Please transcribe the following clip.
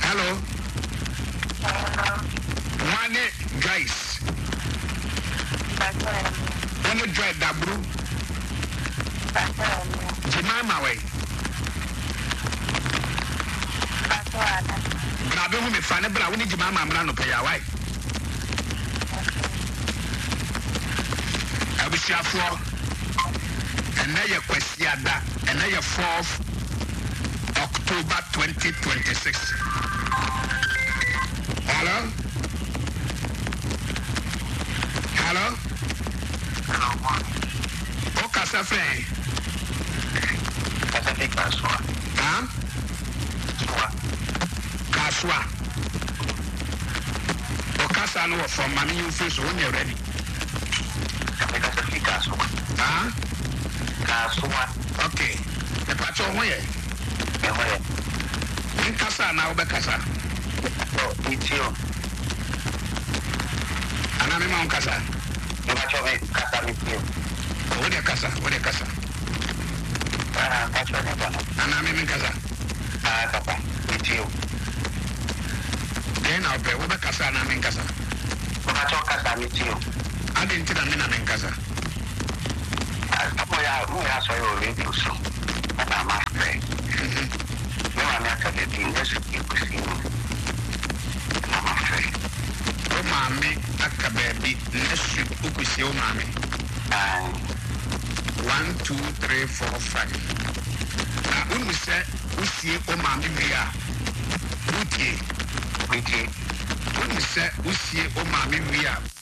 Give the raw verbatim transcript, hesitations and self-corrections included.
Hello. One Joyce. One Joy Dabru. Jemima way. Grabe ho me fa ne bra wo ni Jemima amra no pa ya wai. Abusiafo. Ena ye kwasi ada. Ena ye fourth October twenty twenty-six. Hello? Hello? O kasa fe. Kasa fe kaswa. Ha? Kaswa. Kaswa. O kasa no from mami you face when you ready. Kasa fe kaswa. Ha? Kaswa. Okay. E pa cho ho ye. E ho ye. Ni kasa na o be kasa. Oh, itio. Ana me ma kasa. Ni ma cho me kasa itio. O de kasa, o de kasa. Ah, pa cho ne ba. Ana me me kasa. Ah, papa, itio. Den na be o be kasa na me kasa. O ma cho kasa itio. Ade ntina me na me kasa. Ah, mo ya, mo ya so yo radio so. Na ma fe. Mhm. No ma ka de din yesu ki kusi. Na ma fe. O mami aka baby next week ukusi o mami. Ah, one two three four five. Na unu se usie o mami wi a. Utie. itio. Unu se usie o mami wi a.